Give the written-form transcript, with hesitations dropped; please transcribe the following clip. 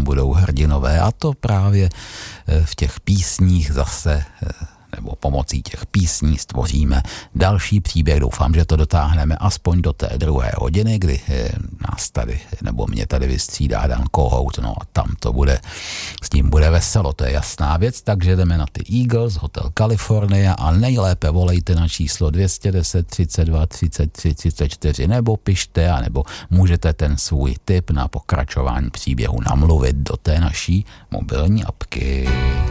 budou hrdinové, a to právě v těch písních zase, nebo pomocí těch písní stvoříme další příběh. Doufám, že to dotáhneme aspoň do té 2. hodiny, kdy nás tady, nebo mě tady vystřídá Dan Kohout, no a tam to bude, s tím bude veselo, to je jasná věc, takže jdeme na ty Eagles, Hotel California, a nejlépe volejte na číslo 210 32 33 34, nebo pište, a nebo můžete ten svůj tip na pokračování příběhu namluvit do té naší mobilní apky.